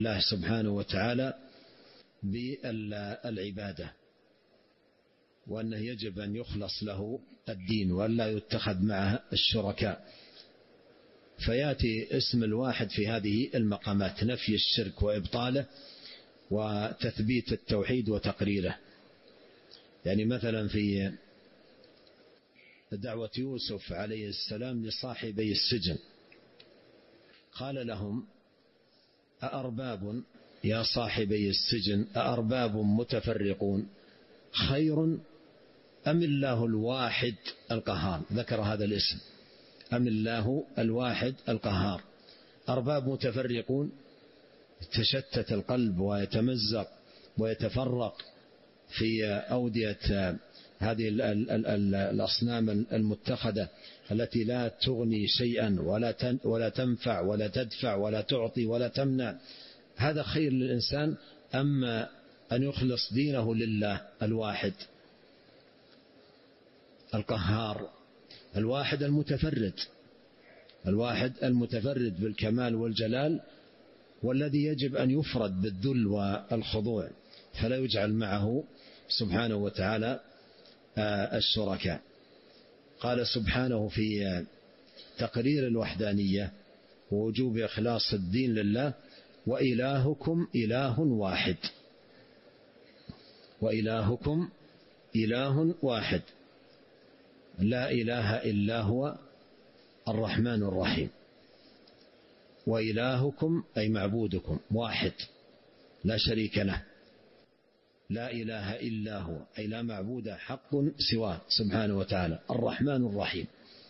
الله سبحانه وتعالى بالعبادة، وأنه يجب أن يخلص له الدين وأن لا يتخذ معه الشركاء. فيأتي اسم الواحد في هذه المقامات: نفي الشرك وإبطاله، وتثبيت التوحيد وتقريره. يعني مثلا في دعوة يوسف عليه السلام لصاحبي السجن قال لهم: أأرباب يا صاحبي السجن أأرباب متفرقون خير أم الله الواحد القهار؟ ذكر هذا الاسم: أم الله الواحد القهار. أرباب متفرقون، تشتت القلب ويتمزق ويتفرق في أودية هذه الأصنام المتخذة التي لا تغني شيئا ولا تنفع ولا تدفع ولا تعطي ولا تمنع. هذا خير للإنسان أما أن يخلص دينه لله الواحد القهار، الواحد المتفرد، الواحد المتفرد بالكمال والجلال، والذي يجب أن يفرد بالذل والخضوع، فلا يجعل معه سبحانه وتعالى الشركاء. قال سبحانه في تقرير الوحدانية ووجوب إخلاص الدين لله: وإلهكم إله واحد. وإلهكم إله واحد لا إله إلا هو الرحمن الرحيم. وإلهكم أي معبودكم واحد لا شريك له، لا إله إلا هو أي لا معبود حق سواه سبحانه وتعالى، الرحمن الرحيم.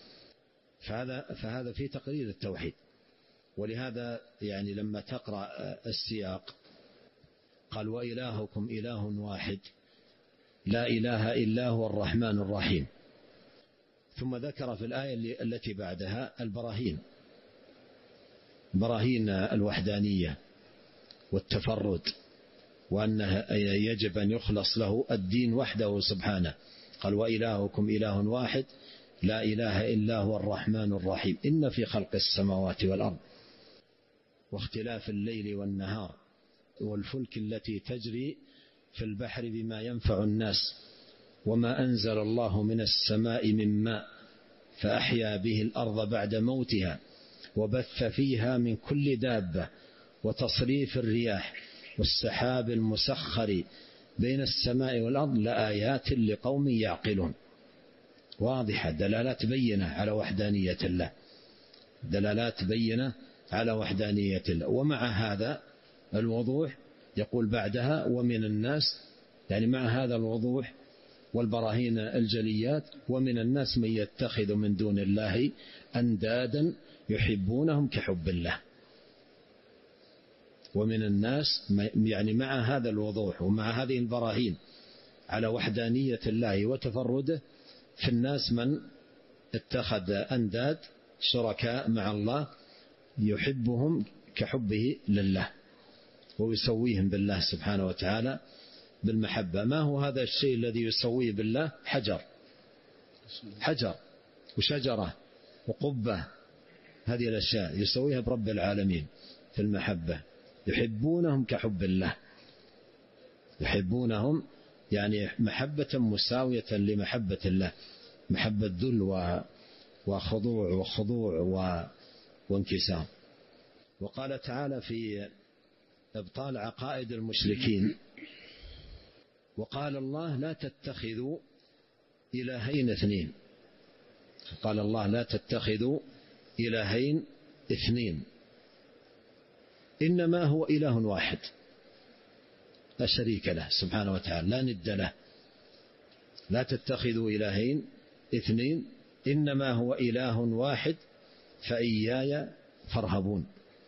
فهذا في تقرير التوحيد. ولهذا يعني لما تقرأ السياق قال: وإلهكم إله واحد لا إله إلا هو الرحمن الرحيم. ثم ذكر في الآية التي بعدها براهين الوحدانية والتفرد، وأنه يجب أن يخلص له الدين وحده سبحانه. قال: وإلهكم إله واحد لا إله إلا هو الرحمن الرحيم. إن في خلق السماوات والأرض واختلاف الليل والنهار والفلك التي تجري في البحر بما ينفع الناس وما أنزل الله من السماء من ماء فأحيا به الأرض بعد موتها وبث فيها من كل دابة وتصريف الرياح والسحاب المسخر بين السماء والأرض لآيات لقوم يعقلون. واضحة، دلالات بينة على وحدانية الله، دلالات بينة على وحدانية الله. ومع هذا الوضوح يقول بعدها: ومن الناس، يعني مع هذا الوضوح والبراهين الجليات: ومن الناس من يتخذ من دون الله أندادا يحبونهم كحب الله. ومن الناس يعني مع هذا الوضوح ومع هذه البراهين على وحدانية الله وتفرده، في الناس من اتخذ أنداد شركاء مع الله يحبهم كحبه لله ويسويهم بالله سبحانه وتعالى بالمحبة. ما هو هذا الشيء الذي يسويه بالله؟ حجر وشجرة وقبة، هذه الأشياء يسويها برب العالمين في المحبة. يحبونهم كحب الله، يحبونهم يعني محبة مساوية لمحبة الله، محبة ذل وخضوع وانكسار. وقال تعالى في إبطال عقائد المشركين: وقال الله لا تتخذوا إلهين اثنين. قال الله لا تتخذوا إلهين اثنين، إنما هو إله واحد لا شريك له سبحانه وتعالى، لا ند له. لا تتخذوا إلهين اثنين إنما هو إله واحد فإياي فارهبون.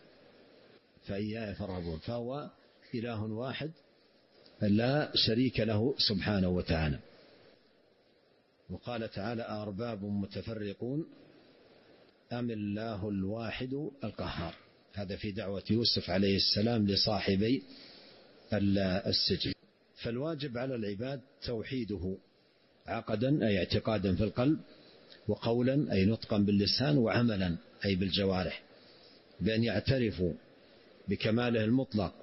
فهو إله واحد لا شريك له سبحانه وتعالى. وقال تعالى: أرباب متفرقون أم الله الواحد القهار. هذا في دعوة يوسف عليه السلام لصاحبي السجن. فالواجب على العباد توحيده عقدا أي اعتقادا في القلب، وقولا أي نطقا باللسان، وعملا أي بالجوارح، بأن يعترفوا بكماله المطلق